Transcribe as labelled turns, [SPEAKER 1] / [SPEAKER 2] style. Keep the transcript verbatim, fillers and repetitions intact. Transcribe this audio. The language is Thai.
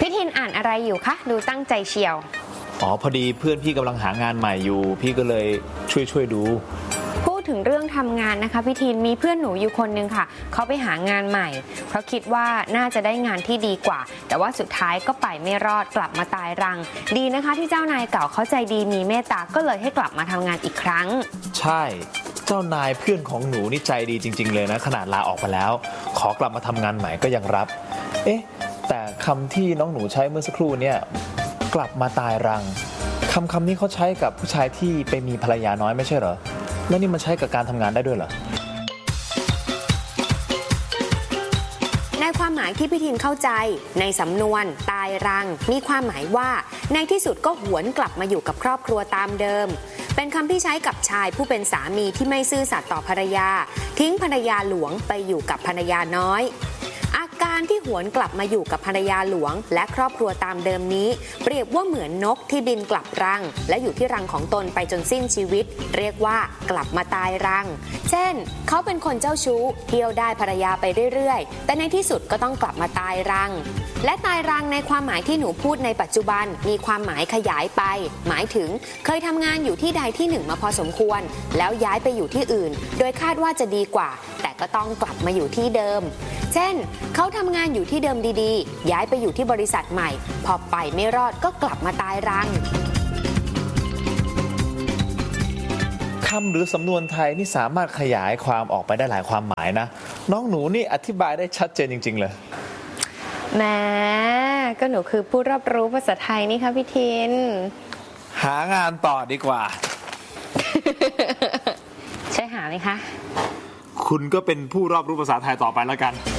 [SPEAKER 1] พี่ทินอ่านอะไรอยู่คะดูตั้งใจเชียว
[SPEAKER 2] อ๋อพอดีเพื่อนพี่กำลังหางานใหม่อยู่พี่ก็เลยช่วยช่วยดู
[SPEAKER 1] พูดถึงเรื่องทำงานนะคะพี่ทินมีเพื่อนหนูอยู่คนนึงค่ะเขาไปหางานใหม่เพราะคิดว่าน่าจะได้งานที่ดีกว่าแต่ว่าสุดท้ายก็ไปไม่รอดกลับมาตายรังดีนะคะที่เจ้านายเก่าเขาใจดีมีเมตตาก็เลยให้กลับมาทำงานอีกครั้ง
[SPEAKER 2] ใช่เจ้านายเพื่อนของหนูนี่ใจดีจริงๆเลยนะขนาดลาออกมาแล้วขอกลับมาทำงานใหม่ก็ยังรับเอ๊ะแต่คำที่น้องหนูใช้เมื่อสักครู่เนี่ยกลับมาตายรังคำคำนี้เขาใช้กับผู้ชายที่ไปมีภรรยาน้อยไม่ใช่เหรอแล้วนี่มันใช้กับการทำงานได้ด้วยเหรอ
[SPEAKER 1] ในความหมายที่พี่ทินเข้าใจในสำนวนตายรังมีความหมายว่าในที่สุดก็หวนกลับมาอยู่กับครอบครัวตามเดิมเป็นคำที่ใช้กับชายผู้เป็นสามีที่ไม่ซื่อสัตย์ต่อภรรยาทิ้งภรรยาหลวงไปอยู่กับภรรยาน้อยอาการที่หวนกลับมาอยู่กับภรรยาหลวงและครอบครัวตามเดิมนี้เปรียบว่าเหมือนนกที่บินกลับรังและอยู่ที่รังของตนไปจนสิ้นชีวิตเรียกว่ากลับมาตายรังเช่นเขาเป็นคนเจ้าชู้เที่ยวได้ภรรยาไปเรื่อยๆแต่ในที่สุดก็ต้องกลับมาตายรังและตายรังในความหมายที่หนูพูดในปัจจุบันมีความหมายขยายไปหมายถึงเคยทำงานอยู่ที่ใดที่หนึ่งมาพอสมควรแล้วย้ายไปอยู่ที่อื่นโดยคาดว่าจะดีกว่าแต่ก็ต้องกลับมาอยู่ที่เดิมเช่นเขาทำงานอยู่ที่เดิมดีๆย้ายไปอยู่ที่บริษัทใหม่พอไปไม่รอดก็กลับมาตายรัง
[SPEAKER 2] คำหรือสำนวนไทยนี่สามารถขยายความออกไปได้หลายความหมายนะน้องหนูนี่อธิบายได้ชัดเจนจริงๆเลย
[SPEAKER 1] แหมก็หนูคือผู้รอบรู้ภาษาไทยนี่ค่ะพี่ทิน
[SPEAKER 2] หางานต่อดีกว่า
[SPEAKER 1] ใช่หาไหมคะ
[SPEAKER 2] คุณก็เป็นผู้รอบรู้ภาษาไทยต่อไปแล้วกัน